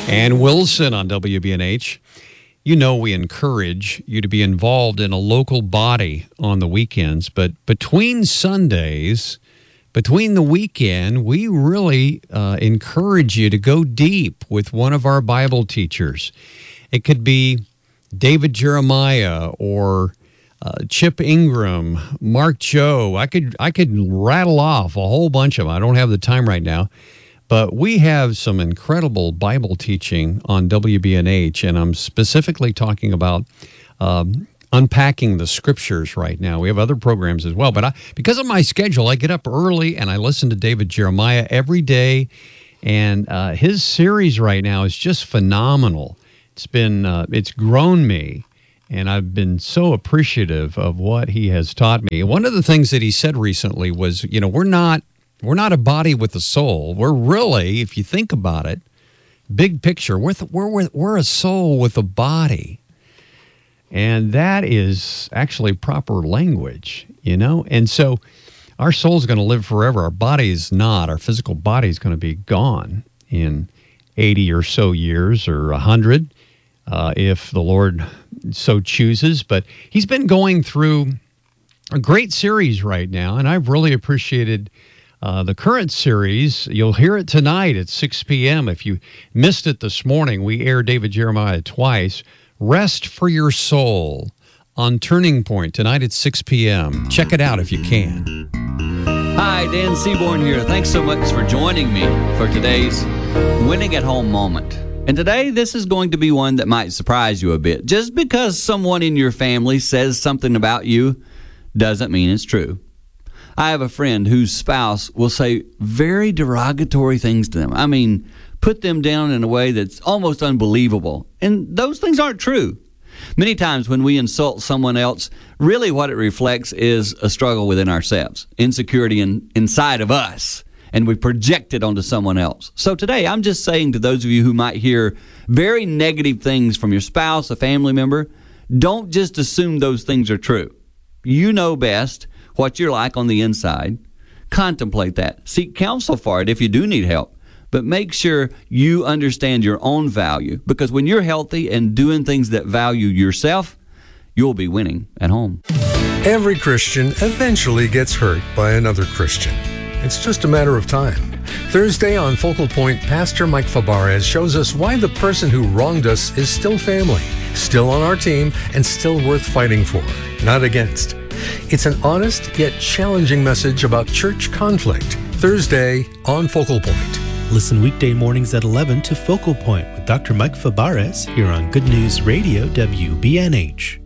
And Wilson on WBNH. You know we encourage you to be involved in a local body on the weekends, but between Sundays, between the weekend, we really encourage you to go deep with one of our Bible teachers. It could be David Jeremiah or Chip Ingram, Mark Joe. I could rattle off a whole bunch of them. I don't have the time right now. But we have some incredible Bible teaching on WBNH, and I'm specifically talking about unpacking the scriptures right now. We have other programs as well, but because of my schedule, I get up early and I listen to David Jeremiah every day, and his series right now is just phenomenal. It's grown me, and I've been so appreciative of what he has taught me. One of the things that he said recently was, we're not a body with a soul. We're really, if you think about it, big picture, we're a soul with a body. And that is actually proper language, And so our soul's going to live forever. Our body is not. Our physical body is going to be gone in 80 or so years or 100 if the Lord so chooses. But he's been going through a great series right now, and I've really appreciated the current series. You'll hear it tonight at 6 p.m. If you missed it this morning, we aired David Jeremiah twice. Rest for Your Soul on Turning Point tonight at 6 p.m. Check it out if you can. Hi, Dan Seaborn here. Thanks so much for joining me for today's Winning at Home moment. And today, this is going to be one that might surprise you a bit. Just because someone in your family says something about you doesn't mean it's true. I have a friend whose spouse will say very derogatory things to them. I mean, put them down in a way that's almost unbelievable. And those things aren't true. Many times when we insult someone else, really what it reflects is a struggle within ourselves, insecurity inside of us, and we project it onto someone else. So today, I'm just saying to those of you who might hear very negative things from your spouse, a family member, don't just assume those things are true. You know best what you're like on the inside. Contemplate that. Seek counsel for it if you do need help. But make sure you understand your own value, because when you're healthy and doing things that value yourself, you'll be winning at home. Every Christian eventually gets hurt by another Christian. It's just a matter of time. Thursday on Focal Point, Pastor Mike Fabarez shows us why the person who wronged us is still family, still on our team, and still worth fighting for, not against. It's an honest yet challenging message about church conflict. Thursday on Focal Point. Listen weekday mornings at 11 to Focal Point with Dr. Mike Fabarez here on Good News Radio WBNH.